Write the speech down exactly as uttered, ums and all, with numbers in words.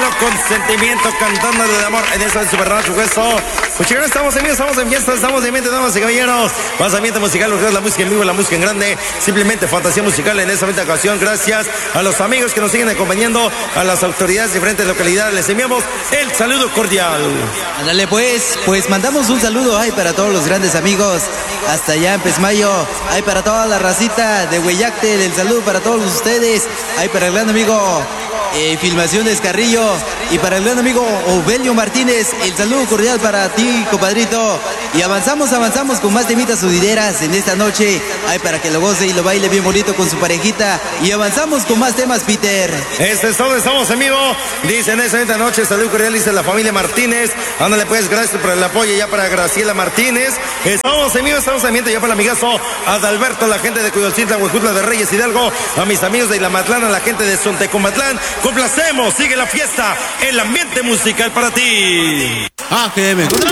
hacerlo con sentimiento, cantando de amor en eso de Supernoche, eso. Pues chicos, estamos en vivo, estamos en fiesta, estamos en mente, damas y caballeros. Más ambiente musical, lo que es la música en vivo, la música en grande. Simplemente fantasía musical en esta misma ocasión. Gracias a los amigos que nos siguen acompañando, a las autoridades de diferentes localidades. Les enviamos el saludo cordial. Ándale pues, pues mandamos un saludo ay, para todos los grandes amigos hasta allá en Pesmayo, hay para toda la racita de Hueyactel, el saludo para todos ustedes, hay para el gran amigo eh, Filmaciones Carrillo y para el gran amigo Ovelio Martínez, el saludo cordial para ti, compadrito. Y avanzamos, avanzamos con más temitas sudideras en esta noche, hay para que lo goce y lo baile bien bonito con su parejita. Y avanzamos con más temas, Peter. Este es todo, estamos en vivo. Dicen esta noche, saludo cordial, dice la familia Martínez. Ándale pues, gracias por el apoyo ya para Graciela Martínez. Estamos en vivo, estamos en ambiente ya para el amigazo Adalberto, la gente de Cuyolcintla, Huejutla de Reyes Hidalgo, a mis amigos de Ilamatlán, a la gente de Sontecomatlán. Complacemos, sigue la fiesta, el ambiente musical para ti. A G M.